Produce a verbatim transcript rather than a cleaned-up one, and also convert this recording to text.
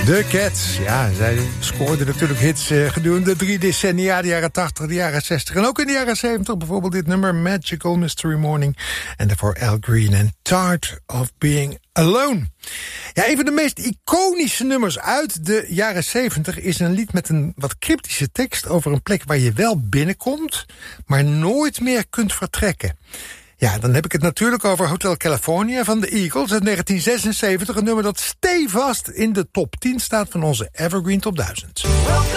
The Cats, ja, zij scoorden natuurlijk hits uh, gedurende drie decennia, de jaren tachtig, de jaren zestig en ook in de jaren zeventig. Bijvoorbeeld dit nummer, Magical Mystery Morning. En daarvoor Al Green en Tired of Being Alone. Ja, een van de meest iconische nummers uit de jaren zeventig is een lied met een wat cryptische tekst over een plek waar je wel binnenkomt, maar nooit meer kunt vertrekken. Ja, dan heb ik het natuurlijk over Hotel California van de Eagles uit negentien zesenzeventig. Een nummer dat stevast in de top tien staat van onze Evergreen Top duizend. Welcome